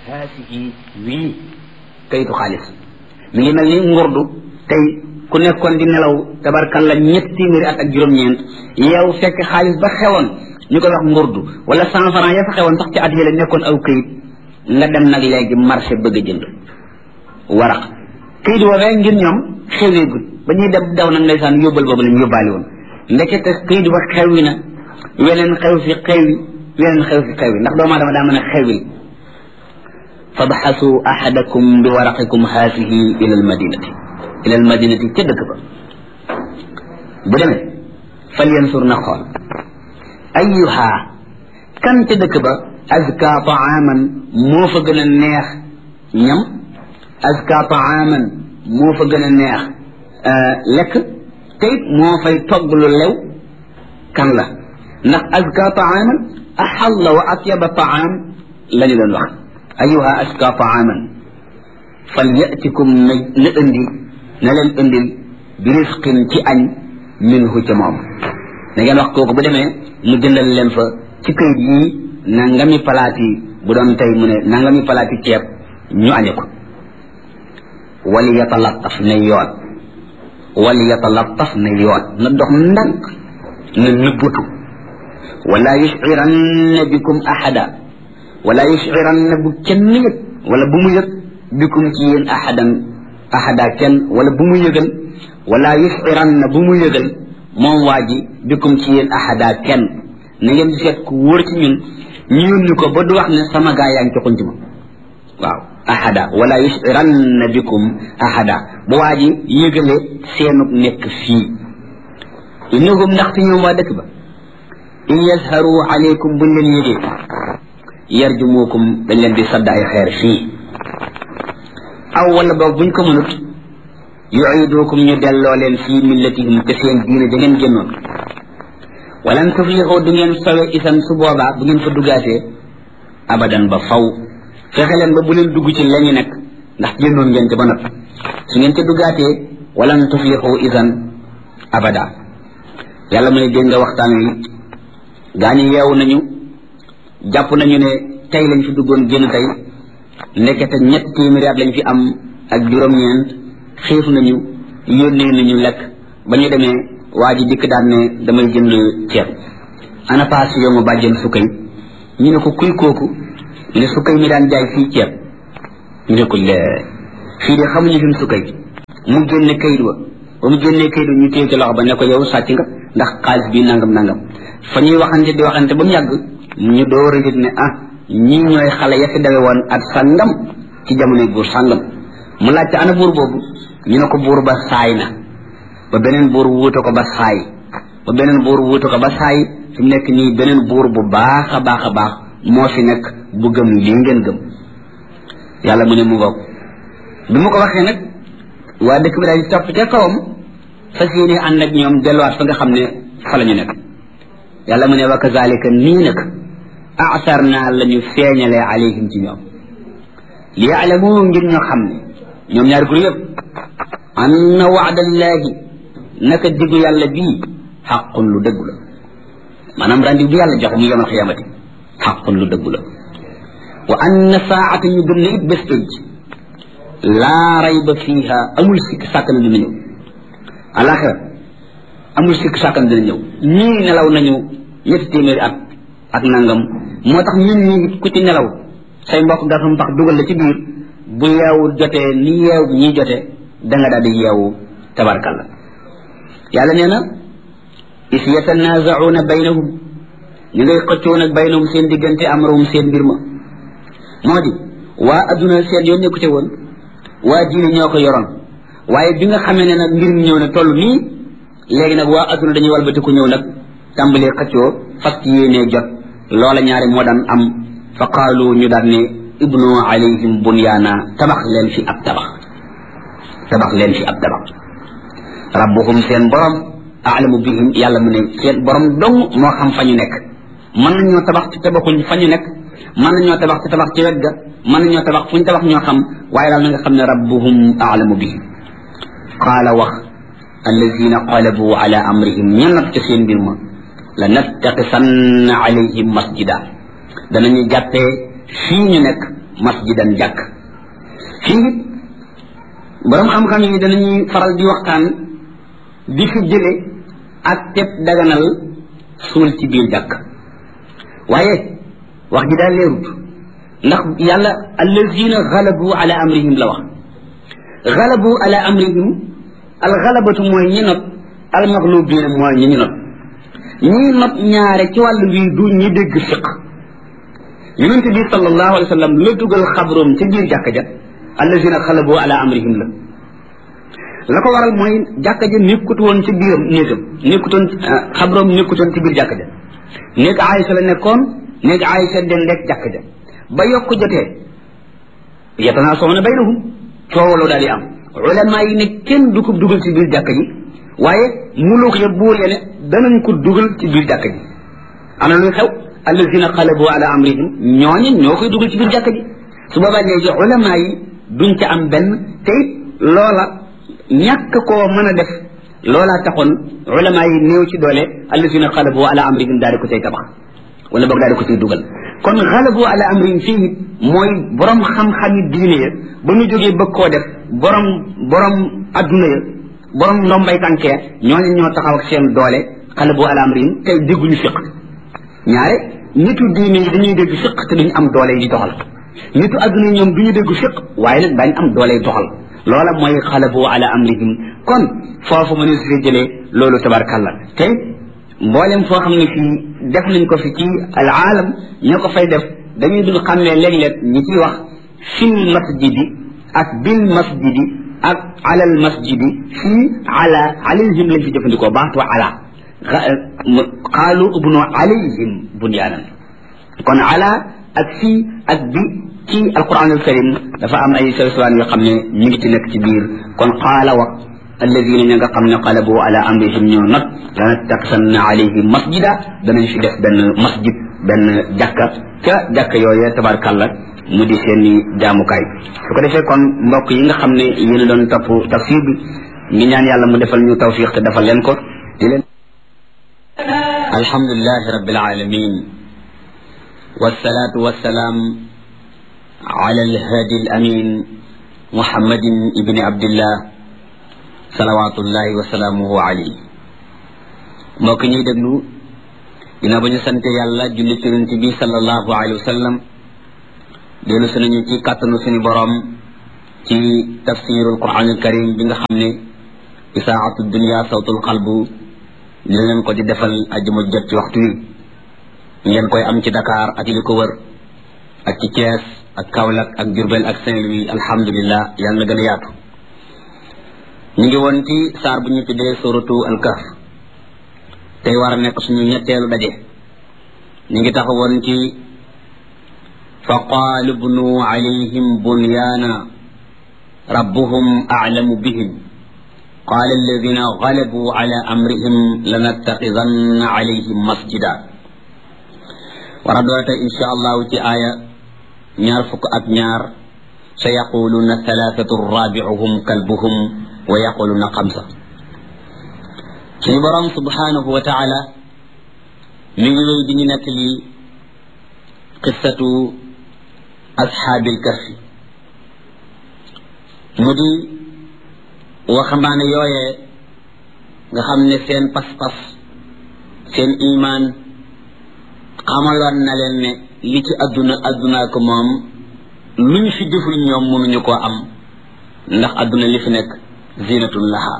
haasihi wii kayitu xaalis mi ngi mel ni ngurdu tey ku nekkoon di nelaw tabarkalla ñetti téeméeri at ak juróom-ñeent yow fekk xaalis ba xewoon ñu koy wax ngurdu wala 100 francs ya fa xewoon sax ci at yële nekkoon aw këyit nga dem nag léegi marché bëgg a jënd waraq këyit woowee ngir ñoom xeweegul ba ñuy dem daw nag ndeysaan yóbbal boobu lañ yóbbaale woon ndekete këyit ba xewwi na weneen xew fi xewwi weneen xew fi xewwi ndax doomu aadama daa mën a xewwi fabxasu ahadakum bi waraqikum haasihi ila al madinati ca dëkk ba bu demee fal yansur na xool ayuha kan ca dëkk ba azka taaman moo fa gën a neex ñam azka taaman moo fa gën a neex lekk te it moo fay togg lu lew kan la ndax azka taaman axalla wa atyaba taam la ñu doon wax ayuha azka taaman fal yatikum na indi na leen indil bi risqin ci añ minhu ca moom na ngeen wax kooku bu demee mu jëndal leen fa ci këyit yii nangami palaati bu doon tey mu ne nangami palaati ceeb ñu añe ko wali yatalattaf na yoon wali yatalattaf na yoon na dox ndànk na nëbbutu wala yusciranna bikum ahada wala yusciranna bu kenn yëg wala bu mu yëg bikum ci yéen ahada kenn wala bu mu yëgal wala yusciranna bu mu yëgal moom waa ji bikum ci yéen ahada kenn na ngeen di seet ku wóor ci ñun ñu yónni ko ba du wax ne sama gaa yaa ngi ci xunc ma waaw ahada wala yusciranna bikum ahada bu waa ji yëgale seenub nekk fii innahum ndaxte ñoom waa dëkk ba in yazharu alaykum buñ leen yëgee yarjumukum dañ leen di sadd ay xeer fii aw wala boog buñ ko mënut yuidukum ñu delloo leen fii millatihim te seen diine da ngeen génnoon walan tuflixu du ngeen sowe isan su boobaa bu ngeen fa duggaatee abadan ba faw fexe leen ba bu leen dugg ci la ñu nekk ndax génnoon ngeen ca ba noppi su ngeen ca duggaatee walan tuflixu isan abada yàlla mu ne dégg nga waxtaan wi gaa ñi yeewu nañu jàpp nañu ne tey lañ fi duggoon génn tey ndekete ñett téeméeri at lañ fi am ak juróom-ñeent xiif nañu yónnee nañu lekk ba ñu demee waa ji dikk daan ne damay jënd ceeb ana paas yow ma bàjjen sukkay ñu ne ko kuy kooku ñu ne sukkay mi daan jaay fii ceeb ñu ne ko fii de xamuñu fi mu sukkay mu génne kayit wa ba mu génnee kayit wa ñu téye ci loxo ba ne ko yow sàcc nga ndax xaalis bi nangam fa ñuy waxante di waxante ba mu yàgg ñu door a yëg ne ñii ñooy xale ya fi dawe woon at sàngam ci jamonoy buur sàngam mu laajte ana buur boobu ñu ne ko buur ba saay na ba beneen buur wuute ko ba saay ba beneen buur wuute ko ba saay fi mu nekk nii beneen buur bu baax a baax moo fi nekk bu gëm lii ngeen gëm yàlla mu ne mu ngoog bi mu ko waxee nag waa dëkk bi daal di topp ca kawam fas yéene ànd ak ñoom delluwaat fa nga xam ne fa la ñu nekk yàlla mu ne wa kazalika nii nag asarna la ñu feeñalee alayhim ci ñoom li yaalamu ngir ñoo xam ne ñoom ñaari gur yëpp anna waadallahi naka diggu yàlla bii xaqun lu dëggu la maanaam rendi bi yàlla joxe mu yawmal xiyaamati xaqun lu dëggu la wa anna saata ñu gëm ne it bés pénc laa rayba fiiha amul sikk sàkkan dina ñëw alaxira amul sikk sàkkan dina ñëw ñii nelaw nañu ñetti téeméeri at ak nangam moo tax ñun ñi ku ci nelaw say mbokk gasum pax dugal la ci biir bu yeewu jotee ni yeew bi ñuy jotee da nga daal di yeewu tabarkalla yàlla nee na is yatanaazauna baynahum ñu ngay xëccoo nag baynahum seen diggante amrahum seen mbir ma moo di waa adduna seen yoon nekku ci woon waa diine ñoo ko yoroon waaye bi nga xamee ne nag mbir mi ñëw na toll nii léegi nag waa adduna dañuy walbatiku ñëw nag tàmbalee xëccoo fas yéenee jot loola ñaari moo daan am fa qaalu ñu daan ne ibnu alayhim bunyaana tabax leen fi ab tabax rabbuhum seen borom aalamu bihim yàlla mu ne seen borom dong moo xam fa ñu nekk mën nañoo tabax ci tabaxuñ fa ñu nekk mën nañoo tabax ci tabax ci wet ga mën nañoo tabax fu ñu tabax ñoo xam waaye daal na nga xam ne rabbuhum aalamu bihim qaala wax allazina qalabu ala amrihim ña nag ca seen mbir ma la nattaqisanna alayhim masjida danañu jàppee fii ñu nekk masjidan jàkk fii borom xam-xam yi danañuy faral di waxtaan di fi jële ak teb daganal suul ci biir jàkk waaye wax ji daal leerut ndax yàlla allazina galabu ala amrihim la wax galabu ala amrihim al galabatu mooy ñi not al maxlubiina mooy ñi not ñi not ñaare ci wàllu wi du ñi dégg fiq yonente bi sallallahu alayhi wa sallam la dugal xabroom ci biir jàkka ja allazina galabu ala amrihim la ko waral mooy jàkka ja nekkut woon ci biiram néegam nekkutoon xabroom nekkutoon ci biir jàkka ja néeg Aïcha la nekkoon néeg Aïcha den rek jàkka ja ba yokk jotee yatanaasauna baynahum coowaloo daal di am ulama yi ne kenn du ko dugal ci biir jàkka ji waaye muluk ya buur ya ne danañ ko dugal ci biir jàkka ji ana luy xew allazina xalabu ala amrihim ñooñu ñoo koy dugal ci biir jàkka ji su boobaa léegi ulama yi duñ ca am benn te it loola ñàkk koo mën a def loolaa taxoon ulama yi néew ci doole allazina xalabu ala amrihim daal di ko cay tabax wala boog daal di ko ciy dugal kon xalabu ala amrihim fii mooy borom xam-xami diine ya ba ñu jógee bëgg koo def borom adduna ya borom ndombay tànk ya ñooñu ñoo taxaw ak seen doole xalabu ala amrihim tey dégguñu fiq ñaare nitu diine yi dañuy dégg fiq te duñu am doole yi doxal nitu adduna yi ñoom duñu dégg fiq waaye nag dañ am doole yi doxal loola mooy xalabu ala amrihim kon foofu mënu si fi jëlee loolu tabarkalla te mboolem foo xam ne fii def nañ ko fi ci al aalam ñoo ko fay def dañuy dul xam ne léeg-léeg ñi ciy wax fil masjidi ak bil masjidi ak alal masjidi fii ala alayhim lañ fi jëfandikoo baatu ala qaalu ubnu alayhim bunyaanan kon ala ak fii ak bi ci alquran al karim dafa am ay sewsewaan yoo xam ne ñu ngi ci nekk ci biir kon qaala wax alladina ña nga xam ne qalabu ala amrihim ñoo not lanattaxisanna alayhim masjida danañ fi def benn masjid benn jàkka ca jàkka yooyee tabarkàlla mu di seen i jaamukaay su ko defee kon mbokk yi nga xam ne yéen a doon topp tafsir bi ngi ñaan yàlla mu defal ñu tawfiq te defal leen ko di leen alhamdulilahi rabbil alamin wassalatu wassalaam ala alhadi al amin muhammadin ibni abdillah salawatullahi wa salaamuhu alayhi mbokk ñuy déglu dina ba ñu sante yàlla julli ci yonent bi sallallahu alayhi wa sallam dellu si nañu ci kàttanu suñu borom ci tafsirul quran al karim bi nga xam ne isaatu dunia sawtul qalbu ñu leen ko di defal ajuma jot ci waxtu wi ngeen koy am ci Dakar ak li ko wër ak ci Thiès ak Kaolack ak Diourbel ak Saint-Louis alhamdulillah yàlla na gën a yaatu ñu ngi woon ci saar bu ñu tuddee suratu al-kahf tey war a nekk suñu ñetteelu daje ñu ngi taxawoon ci fa qaalu bnu alayhim bunyaana rabbuhum a'lamu bihim qaala alladina galabu ala amrihim lanattaxidanna alayhim masjida war a doorate insha allahu ci aaya ñaar fukk ak ñaar sa yaquluuna thalathatu rabi'uhum kalbuhum wa yaquluna xamsa suñu borom subhanahu wa taala mi ngi wéy di ñu nettali qissatu ashaabil kahfi mu di waxambaane yooyee nga xam ne seen pas-pas seen imaan xamaloon na leen ne li ci adduna ko moom lu ñu fi deful ñoom mënuñu koo am ndax adduna li fi nekk zinatun laha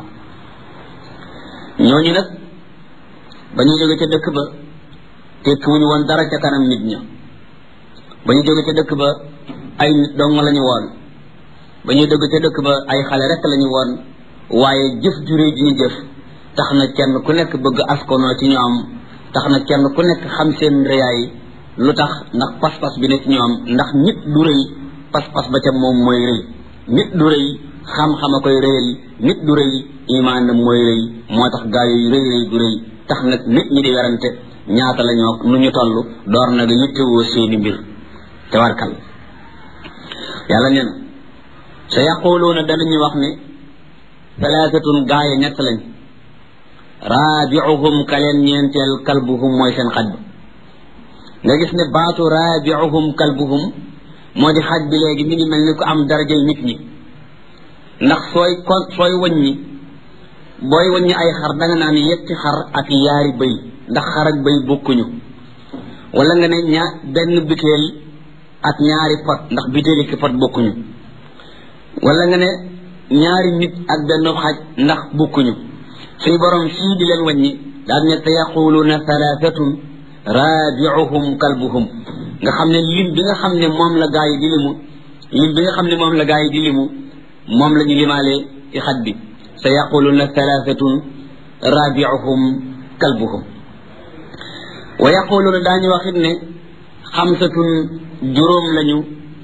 ñooñu nag ba ñu jóge ca dëkk ba tekkiwuñu woon dara ca kanam nit ña ba ñu jóge ca dëkk ba ay nit dong lañu woon ba ñu jóge ca dëkk ba ay xale rek lañu woon waaye jëf ju réy ji ñu jëf tax na kenn ku nekk bëgg askanoo ci ñoom tax na kenn ku nekk xam seen réyaay lu tax ndax pas-pas bi ne ci ñoom ndax nit du rëy pas-pas ba ca moom mooy rëy nit du rëy xam-xam a koy rëyal nit du rëy imaan na mooy rëy moo tax gaa yooyu rëy du rëy tax nag nit ñi di werante ñaata la ñoo nu ñu toll door na nga yittewoo seeni mbir te warkal yàlla nee na sa yaquluuna danañu wax ne talaasatun gaaya ñett lañ raabiuhum ka leen ñeenteel kalbuhum mooy seen xaj ba nga gis ne baatu raabiuhum kalbuhum moo di xaj bi léegi mi ngi mel ni ko am darajay nit ñi ndax sooy wàññi booy wàññi ay xar danga naan yetti xar ak yaari bëy ndax xar ak bëy bokkuñu wala nga ne benn biteel ak ñaari pot ndax bitéeli ki pot bokkuñu wala nga ne ñaari nit ak benn xaj ndax bokkuñu suñu borom fii di leen wàññi daal ne te yaquluuna thalathatun rabi'uhum kalbuhum nga xam ne lim bi nga xam ne moom la gaa yi di limu moom la ñu limaalee ci xaj bi sa yaquluuna thalathatun rabi'uhum kalbuhum wa yaquluuna daañu waxit ne xamsatun juróom lañu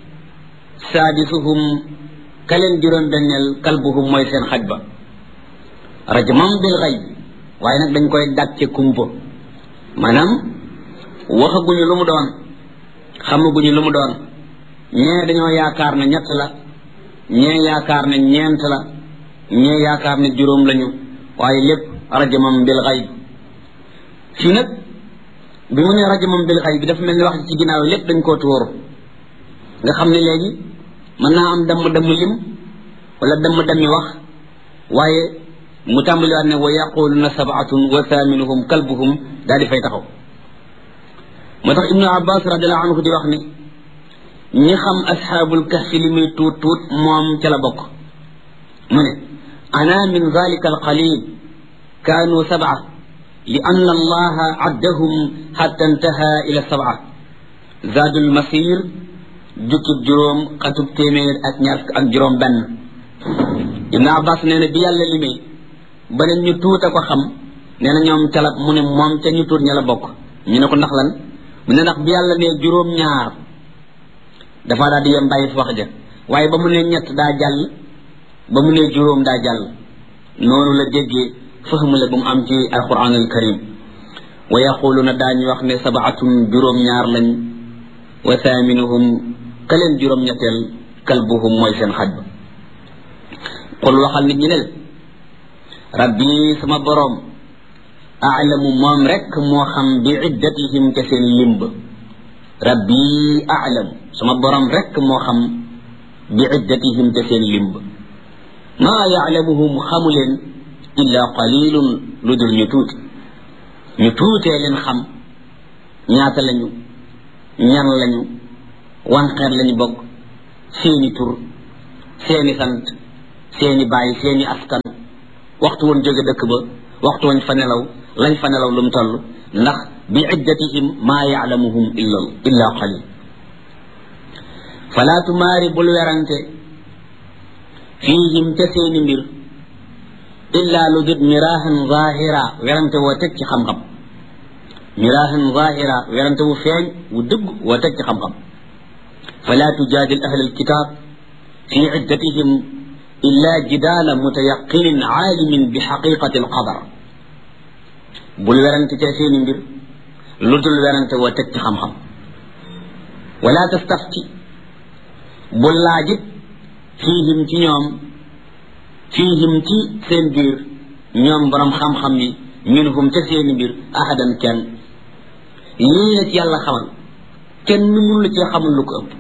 saadisuhum kaleen juróom benneel kalbuhum mooy seen xaj ba rajman bil ghayb waaye nag dañ koy dàcce kumpa maanaam waxaguñu lu mu doon xamaguñu lu mu doon ñee dañoo yaakaar ne ñett la ñee yaakaar ne ñeent la ñee yaakaar ne juróom lañu waaye lépp rajman bil ghayb fii nag bi mu ne rajman bil ghayb bi dafa mel ni wax ci ginnaaw lépp dañ koo tuuru nga xam ne léegi mën naa am damm lim wala damm wax waaye mu tàmbaliwaat ne wa yaquluna sab'atun wa thaminuhum kalbuhum daal di fay taxaw moo tax ibnu abbas radiallahu anhu di wax ne ñi xam asxaabul kahfi li muy tuut moom ca la bokk mu ne ana min zalika alqalil kaanu sab'a li anna allaha addahum xatta intaha ila sab'a zaadul masir jukkib juróom xatub téeméer ak ñaar ak juróom benn ibnu abbas nee na bi yàlla limee ba ne ñu tuuta ko xam nee na ñoom calab mu ne moom ca ñu tuut ña la bokk ñu ne ko ndax lan mu ne ndax bi yàlla ne juróom ñaar dafa daal di yem bàyyi fi wax ja waaye ba mu ne ñett daa jàll ba mu ne juróom daa jàll noonu la déggee fahmule bu mu am ci alquran al karim wa yaquluna daañu wax ne sabaatun juróom ñaar lañ wa thaminuhum kaleen juróom ñetteel kalbuhum mooy seen xaj ba qul waxal nit ñi ne rabbi sama boroom aalamu moom rek moo xam bi iddatihim te seen limba rabbi aalamu sama boroom rek moo xam bi iddatihim te seen limba maa yaalamuhum xamu leen illa qalilun lu dul ñu tuutee leen xam ñaata lañu ñan lañu wan xeet lañu bokk seeni tur seeni sant seeni baay seeni askan waxtu woon jóge dëkk ba waxtu woon fa nelaw lañ fa nelaw lu mu toll ndax bi iddatihim maa yaalamuhum illa qalil fala tumaari bul werante fiihim te seeni mbir illa lu dut miraahan zahira werante woo teg ci xam-xam miraahan zahira werante wu feeñ wu dëgg woo teg ci xam-xam fala tujaadil ahla alkitab fi iddatihim illa jidaala mutayaqinin aalimin bi xaqiqati alqadar bul werante ca seeni mbir lu dul werante woo teg ci xam-xam wala tastafti bul laajit fiihim ci ñoom fiihim ci seen biir ñoom borom xam-xam yi minhum ca seeni mbir ahadan kenn lii la ci yàlla xamal kenn mënu la ci xamul lu ko ëpp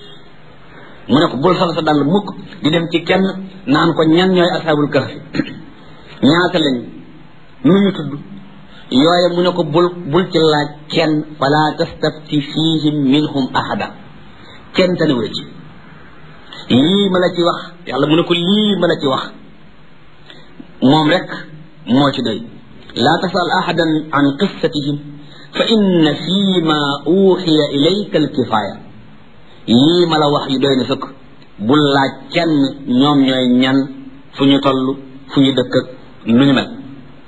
mu ne ko bul sol sa dàll mukk di dem ci kenn naan ko ñan ñooy asaabul kahfi ñaata lañu nu ñu tudd yooye mu ne ko bul ci laaj kenn fala tastafti fihim minhum ahada kenn tanewula ci lii ma la ci wax yàlla mu ne ko lii ma la ci wax moom rek moo ci doy laa tasal ahadan an qissatihim fa inna fii ma uxiya ilayka alkifaaya lii ma la wax yu doy na sëkk bul laaj kenn ñoom ñooy ñan fu ñu toll fu ñu dëkk ak nu ñu mel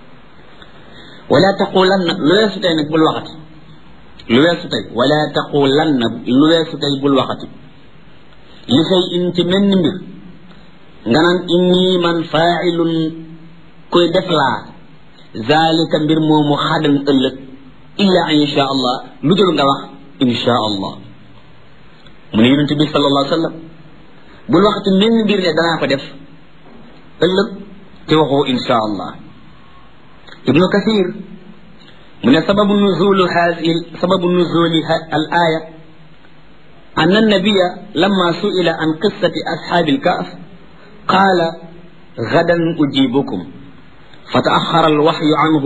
wala taqulanna lu weesu tey nag bul waxati lu weesu tey wala taqulanna lu weesu tey bul waxati li say in ci menn mbir nga naan inni man faailun koy def laa zalika mbir moomu xadan ëllëg illa an insha allah lu dul nga wax insha allah mu ne yonente bi sallallahu alayhi wa sallam bul waxati menn mbir ne danaa ko def ëllëg te waxoo insha allah ibnu kathir mu ne sababu nuzuli al aya أن النبي لما سئل عن قصة أصحاب الكهف قال غدا أجيبكم فتأخر الوحي عنه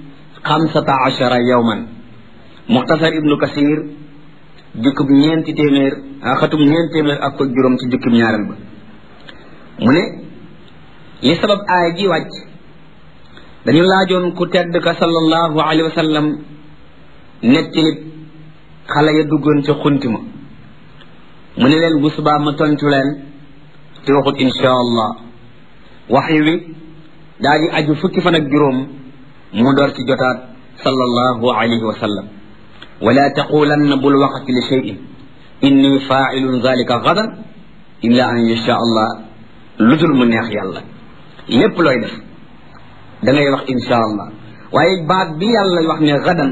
15 يوما. مختصر ابن كثير jukkub ñeenti téeméer xatum ñeenti téeméer ak ko juróom ci jukkub ñaaral ba mu ne li sabab aaya ji wàcc dañu laajoon ku tedd ka sallallahu alayhi wa sallam nettali xale ya duggoon ca xunti ma mu ne leen bu subaa ma tontu leen te waxut insha allah waxyi wi daa di aju fukki fan ak juróom mu door ci jotaat sallallahu alayhi wa sallam ولا تقولن بالوقت لشيء إني فاعل ذلك غدا إلا أن يشاء الله لدل من يخي الله lépp looy def da ngay wax insha allah waaye baat bi yàlla wax ne gadan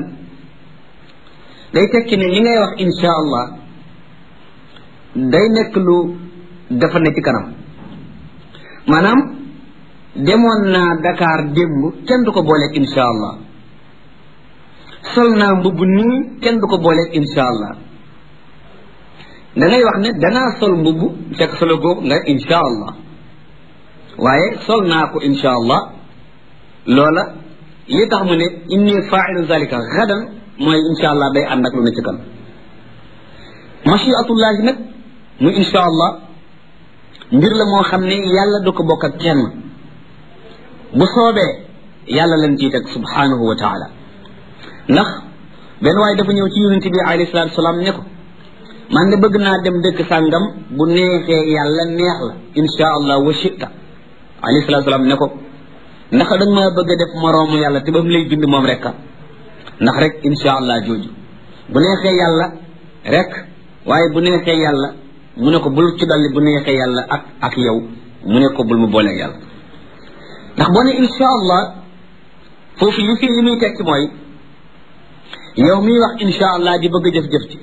day tekki ne li ngay wax insha allah day nekk lu dafa ne ci kanam maanaam demoon naa Dakar démb kenn du ko booleeg insha allah sol naa mbubb nii kenn du ko booleeg insha allah da ngay wax ne danaa sol mbubb fekk solo googu nga insha allah waaye sol naa ko insha allah loola li tax mu ne inni faa'ilu zalika gadan mooy insha allah day ànd ak lu ne ci kan mashiatullahi nag muy insha allah mbir la moo xam ne yàlla du ko bokk ak kenn bu soobee yàlla lañ ciy teg subhanahu wa taala ndax benn waaye dafa ñëw ci yonent bi alayhi salaatu salaam ne ko man de bëgg naa dem dëkk sàngam bu neexee yàlla neex la insha allah wa shita alayhi salaatu salaam ne ko ndax da nga ma bëgg a def moroomu yàlla te ba mu lay bind moom rek ndax rek insha allah jooju bu neexee yàlla rek waaye bu neexee yàlla mu ne ko bul ci dolli bu neexee yàlla ak yow mu ne ko bul mu booleeg yàlla ndax boo ne insha allah foofu yu fi li muy tekki mooy yow miy wax insha allah di bëgg jëf-jëf ci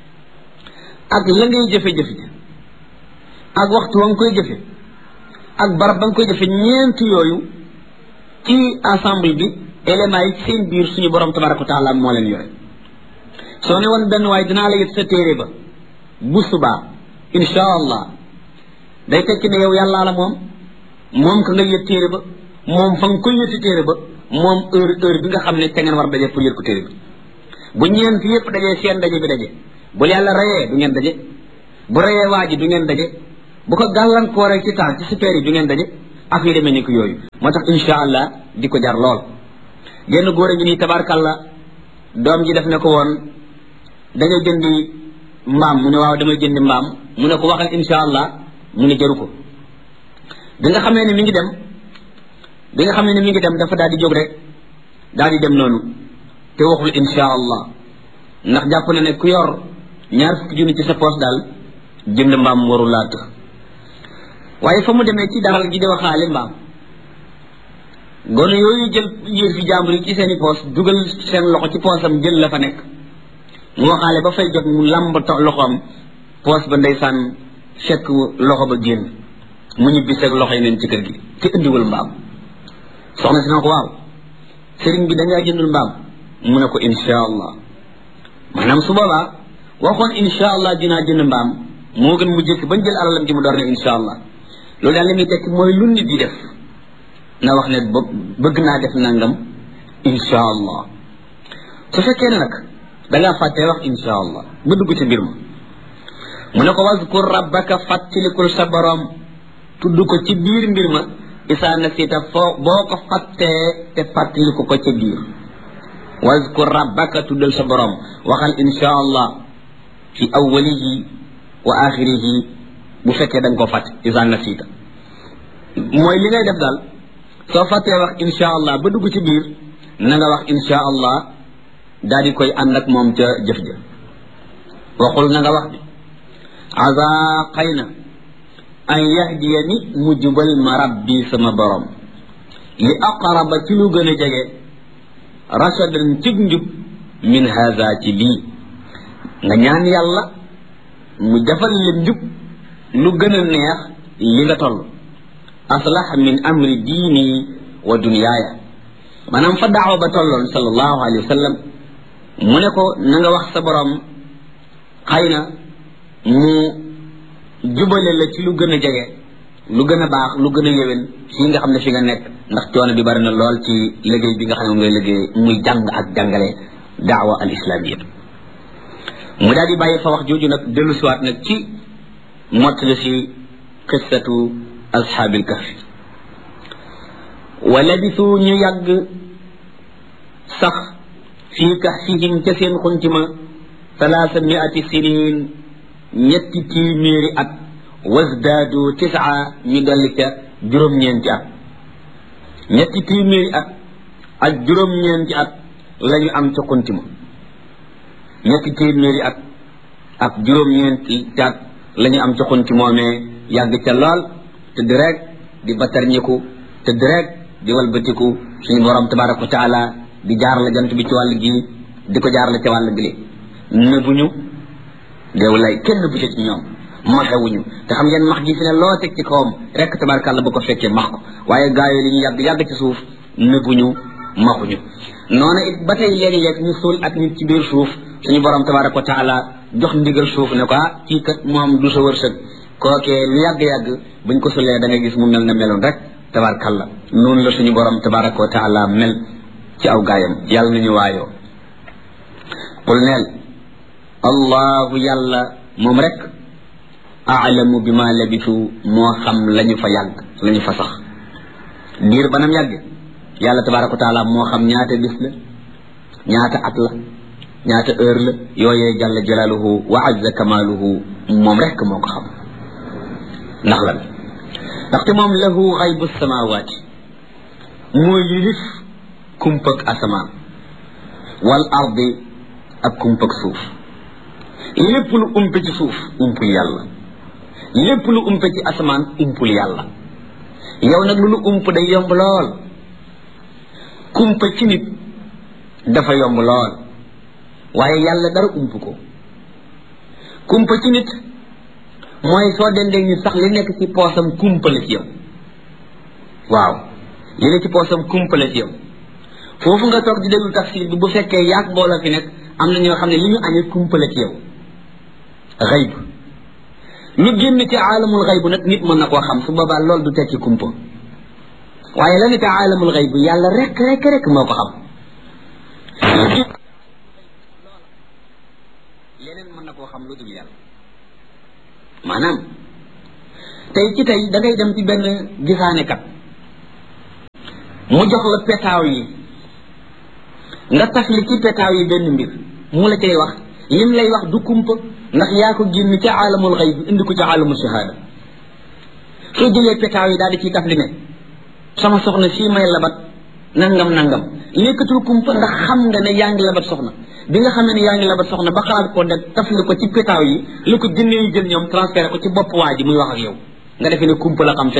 ak la ngay jëfe-jëf ci ak waxtu wa nga koy jëfe ak barab ba nga koy jëfe ñeent yooyu ci ensemble bi éléments yi seen biir suñu borom tabaraka wa taala moo leen yore soo ne woon benn waaye dinaa la yët sa téere ba bu subaa insha allah day tekki ne yow yàllaa la moom ka nga yët téere ba moom fa nga koy yëti téere ba moom heure bi nga xam ne te ngeen war daje pour yët ko téere bi bu ñeent yépp dajee seen daje bi daje bu yàlla rayee du ngeen daje bu rayee waa ji du ngeen daje bu ko gàllankooree ci temps ci super yi du ngeen daje ak yu demee ni ko yooyu moo tax insha allah di ko jar lool genn góor a ngi nii tabarkalla doom ji def ne ko woon da ngay jëndi mbaam mu ne waaw damay jëndi mbaam mu ne ko waxal insha allah mu ne jaru ko bi nga xamee ne mi ngi dem dafa daal di jóg rek daal di dem noonu te waxul insha allah ndax jàpp na ne ku yor ñaar fukki junni ci sa poos daal jënd mbaam warul laa tëx waaye fa mu demee ci daral gi di waxaale mbaam gone yooyu jël yéer fi jàmbur yi ci seeni poos dugal seen loxo ci poosam jël la fa nekk mu waxaale ba fay jot mu lamb loxoom poos ba ndeysaan fekk loxo ba génn mu ñibbi seeg loxo yi neen ci kër gi te indiwul mbaam soxna si na ko waaw sëriñ bi dangaa jëndul mbaam mu ne ko insha allah maanaam su boobaa waxoon insha allah dinaa jënd mbaam moo gën mu jëkk bañ jël alalam ji mu door ne insha allah loolu daal li muy tekki mooy lu nit di def na wax ne bëgg naa def nangam insha allah su fekkee ne nag dangaa fàttee wax insha allah ba dugg ci mbir ma mu ne ko wazkur rabbaka fàttalikul sa borom tudd ko ci biir mbir ma isaa nasita boo ko fàttee te fàttaliku ko ca biir wazkur rabbaka tuddal sa borom waxal insha allah fi awwalihi wa axirihi bu fekkee da nga ko fàtte isaa nasita mooy li ngay def daal soo fàttee wax insha allah ba dugg ci biir na nga wax insha allah daal di koy ànd ak moom ca jëf ja waxul na nga wax bi asa xëy na an yahdiyani mu jubal ma rabbi sama borom li aqraba ci lu gën a jege rashadan cig njub min haza ci lii nga ñaan yàlla mu defal la njub lu gën a neex li nga toll aslah min amri diini wa dunyaaya maanaam fa daawa ba tolloon sallallahu alayhi wa sallam mu ne ko na nga wax sa borom xëy na mu jubale la ci lu gën a jege lu gën a baax lu gën a yéwén fii nga xam ne fi nga nekk ndax coono bi bari na lool ci liggéey bi nga xam ne moom ngay liggéey muy jàng ak jàngale daawa al islamiyya mu daal di bàyyi fa wax jooju nag dellu siwaat nag ci mottali si qissatu ashaabil kahfi wa labisu ñu yàgg sax fii kahfihim ca seen xuntima 300 sinin ñetti téeméeri at wasdaadu 9 ñu dolli ca juróom-ñeenti at ñetti téeméeri at ak juróom-ñeenti at lañu am ca xuntima ñetti téeméeri at ak juróom-ñeenti at lañu am ca xunti moomee yàgg ca lool te direct di batarñiku te direct di walbatiku suñu borom tabaraka wa taala di jaar la jant bi ci wàll gi di ko jaar la ca wàll gi nëbuñu deewu lay kenn bu ci ñoom maxewuñu te xam ngeen max gi fi ne loo teg ci kawam rek tabarakàlla bu ko fekkee max ko waaye gaayo li ñu yàgg ci suuf nëbuñu maxuñu noonu it ba tey léegi-léeg ñu suul ak nit ci biir suuf suñu borom tabaraka wa taala jox ndigal suuf ne ko kii kat moom du sa wërsëg kookee lu yàgg-yàgg buñ ko sulee da ngay gis mu mel na meloon rek tabarakàlla noonu la suñu borom tabaraka wa taala mel ci aw gaayam yàlla nañu waayoo qul neel allahu yàlla moom rek aalamu bi ma labisu moo xam lañu fa yàgg lañu fa sax diir banam yàgg yàlla tabaraka wa taala moo xam ñaata bis la ñaata at la ñaata heure la yooyee jalla jalaaluhu wa azza kamaaluhu moom rek moo ko xam ndax lan ndaxte moom lahu xaybu samawaati mooy yilif kumpak asamaan wal ardi ak kumpak suuf lépp lu umpe ci suuf umpul yàlla lépp lu umpe ci asamaan umpul yàlla yow nag lu ump day yomb lool kumpa ci nit dafa yomb lool waaye yàlla dara ump ko kumpa ci nit mooy soo dendee nit sax li nekk ci poosam kumpa la ci yow waaw li nekk ci poosam kumpa la ci yow foofu nga toog di déglu tafsir bi bu fekkee yaag mbooloo fi nekk am na ñoo xam ne li ñu amee kumpa la ci yow xayb lu génn ci aalamul xayb nag nit mën na koo xam su boobaa loolu du tekki kumpa waaye la ne ci aalamul xayb yàlla rek moo ko xam leneen mën na koo xam lu dul yàlla maanaam tey ci tey da ngay dem ci benn gisaanekat mu jox la petaaw yi nga tafli ci petaaw yi benn mbir mu la cay wax lim lay wax du kumpa ndax yaa ko génn ci aalamul xayb indi ko ci aalamul shahada soo jëlee petaaw yi daal di ciy tafli ne sama soxna fii may labat nangam nekkatul kumpa ndax xam nga ne yaa ngi labat soxna bi nga xamee ne yaa ngi labat soxna ba xalaat ko def tafli ko ci petaaw yi lu ko jënnee yi jël ñoom transféré ko ci bopp waa ji muy wax ak yow nga defee ne kumpa la xam